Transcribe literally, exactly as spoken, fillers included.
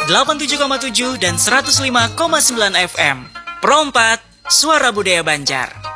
delapan puluh tujuh koma tujuh dan seratus lima koma sembilan F M. Pro empat, Suara Budaya Banjar.